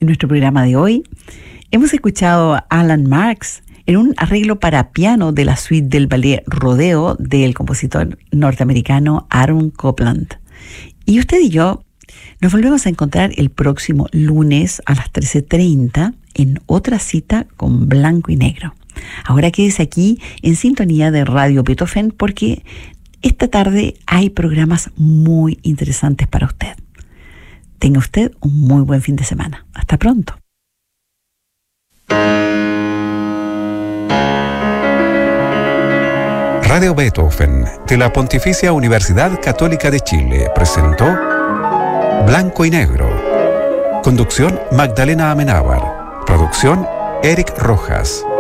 En nuestro programa de hoy hemos escuchado a Alan Marks en un arreglo para piano de la suite del ballet Rodeo del compositor norteamericano Aaron Copland. Y usted y yo nos volvemos a encontrar el próximo lunes a las 13:30 en otra cita con Blanco y Negro. Ahora quédese aquí en sintonía de Radio Beethoven porque esta tarde hay programas muy interesantes para usted. Tenga usted un muy buen fin de semana. Hasta pronto. Radio Beethoven de la Pontificia Universidad Católica de Chile presentó Blanco y Negro. Conducción Magdalena Amenábar. Producción Eric Rojas.